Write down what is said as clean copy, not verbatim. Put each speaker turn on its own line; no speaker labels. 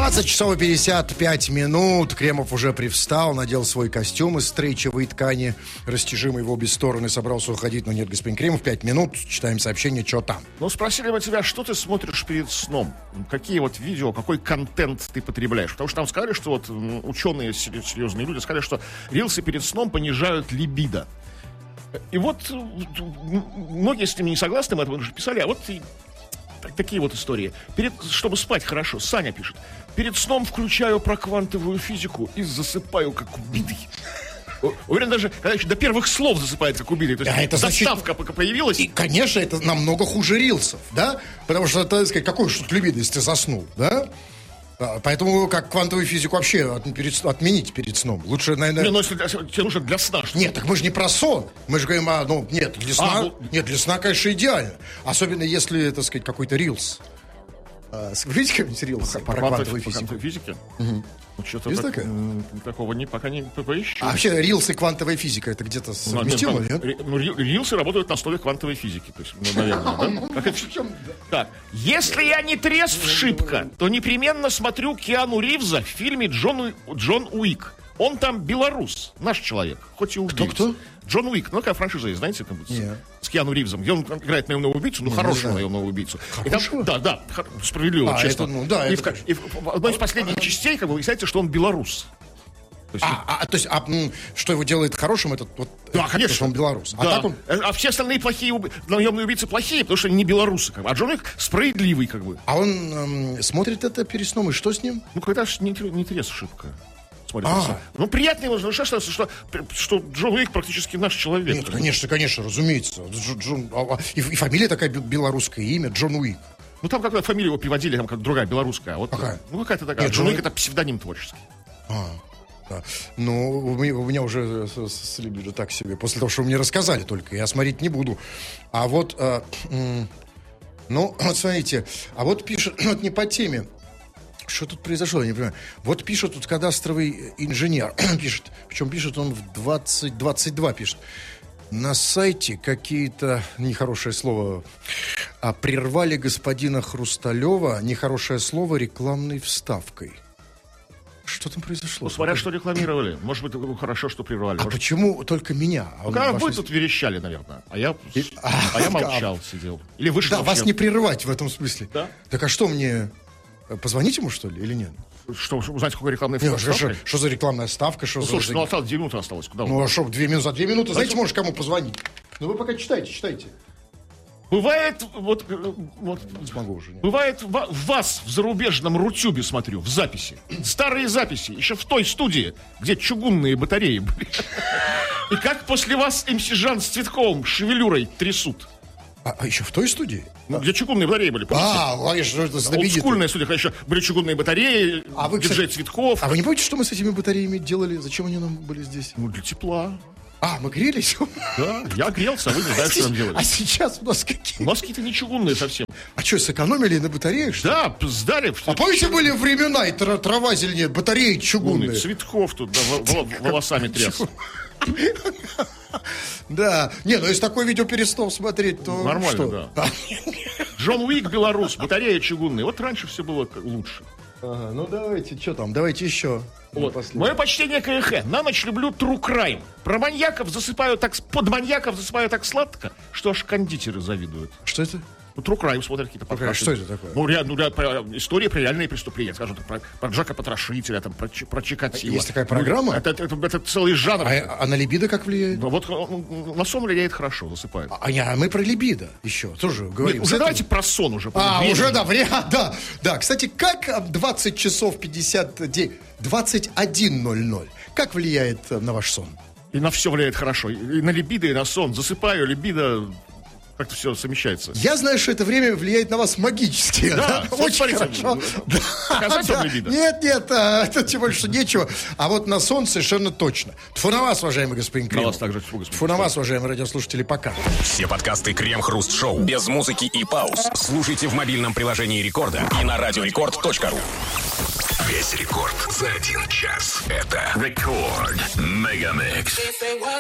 20 часов и 55 минут. Кремов уже привстал, надел свой костюм из стрейчевой ткани, растяжимый в обе стороны, собрался уходить, но нет, господин Кремов, 5 минут, читаем сообщение, что там.
Ну, спросили мы тебя, что ты смотришь перед сном? Какие вот видео, какой контент ты потребляешь? Потому что там сказали, что вот ученые, серьезные люди сказали, что рилсы перед сном понижают либидо. И вот многие с ними не согласны, мы это уже писали, а вот такие вот истории. Чтобы спать хорошо, Саня пишет. Перед сном включаю про квантовую физику и засыпаю как убитый. Уверен, даже когда еще до первых слов засыпает как убитый. То есть
это
доставка пока появилась.
И, конечно, это намного хуже рилсов, да? Потому что, так сказать, какой же тут либидо, если ты заснул, да? Поэтому как квантовую физику вообще отменить перед сном. Лучше, наверное...
Не, но если тебе нужно для сна.
Нет, так мы же не про сон. Мы же говорим, нет, для сна, для сна, конечно, идеально. Особенно если, так сказать, какой-то рилс. Видите какой-нибудь рилс про квантовую физику?
Угу. Ну, что-то
есть
такого пока не поищу.
А вообще рилс и квантовая физика это где-то совместимо, нет?
Рилсы работают на основе квантовой физики. То есть, наверное, да? Так, если я не трезв шибко, то непременно смотрю Киану Ривза в фильме «Джон Уик». Он там белорус, наш человек, хоть и убийца.
Кто?
Джон Уик, ну какая франшиза есть, знаете, там, с Киану Ривзом, где он играет наемного убийцу, хорошего наемного убийцу.
Хорошего?
Да, справедливо, честно. И в одной из последних частей, как бы, выясняется, что он белорус.
Что его делает хорошим, это вот...
Да, конечно.
Что он белорус.
Да. А все остальные плохие наемные убийцы плохие, потому что они не белорусы. Как бы. А Джон Уик справедливый, как бы.
А он смотрит это перед сном, и что с ним?
Ну, когда же не трезв шибко. Ну, приятно ему ощущаться, что Джон Уик практически наш человек.
Нет, конечно, разумеется. И фамилия такая белорусская, имя Джон Уик.
Ну, там какая фамилия его приводили, там как другая, белорусская. А вот,
какая?
Ну, какая-то такая. Джон Уик — это псевдоним творческий.
Да. Ну, у меня уже с либидо так себе. После того, что вы мне рассказали только, я смотреть не буду. А вот, вот смотрите, а вот пишет, вот не по теме. Что тут произошло, я не понимаю. Вот пишет тут кадастровый инженер. Пишет, причем пишет он в 2022 пишет. На сайте какие-то, нехорошее слово, прервали господина Хрусталева, нехорошее слово, рекламной вставкой. Что там произошло?
Ну, смотря что рекламировали. Может быть, хорошо, что прервали.
Почему только меня?
Вы тут верещали, наверное. А я молчал, сидел. Или вышел.
Да, вас не прерывать в этом смысле.
Да?
Так а что мне... Позвонить ему, что ли, или нет?
Что, узнать, какой рекламный вставка?
Что за рекламная ставка?
Слушай, осталось 2 минуты осталось. Куда
а что, за 2 минуты, знаете, можешь кому позвонить? Ну, вы пока читайте.
Бывает,
смогу уже. Нет.
Бывает вас в зарубежном Рутюбе смотрю, в записи. Старые записи, еще в той студии, где чугунные батареи были. И как после вас МС Жан с Цветковым шевелюрой трясут.
А еще в той студии?
Где чугунные батареи были,
конечно, это знаменитый.
Олдскульная студия, когда еще были чугунные батареи, диджей Цветков.
А вы не помните, что мы с этими батареями делали? Зачем они нам были здесь?
Ну, для тепла.
Мы грелись?
Да, я грелся, а вы не знаете, что там делали.
А сейчас у нас какие?
У нас какие-то не чугунные совсем.
А что, сэкономили на батареях?
Да, сдали.
А помните, были времена, и трава зеленее, батареи чугунные.
Цветков тут волосами тряс.
Да. Не, ну если такое видео перед сном смотреть, то
нормально, да. Джон Уик, белорус, батарея чугунная. Вот раньше все было лучше.
Ага, ну давайте, что там, давайте еще.
Мое почтение к ЭХ. На ночь люблю true crime. Под маньяков засыпаю так сладко, что аж кондитеры завидуют.
Что это?
True crime смотрят какие-то подкасты.
Что это такое?
История про реальные преступления. Скажем так, про Джека Потрошителя, там, про Чикатило.
Есть такая программа?
Это целый жанр.
А на либидо как влияет?
Вот на сон влияет хорошо, засыпает.
Мы про либидо еще тоже говорим.
Уже давайте про сон уже.
Уже, да. Кстати, как 20 часов 59, 21:00, как влияет на ваш сон?
И на все влияет хорошо. И на либидо, и на сон. Засыпаю, либидо... Как-то все совмещается.
Я знаю, что это время влияет на вас магически.
Да,
очень хорошо. Нет, это тем более, что нечего. А вот на сон совершенно точно. Тьфу на вас, уважаемый господин Кремов.
На вас также
тьфу на вас, уважаемые радиослушатели, пока.
Все подкасты Крем-Хруст-Шоу без музыки и пауз слушайте в мобильном приложении Рекорда и на радиорекорд.ру. Весь рекорд за 1 час. Это Рекорд Мегамикс.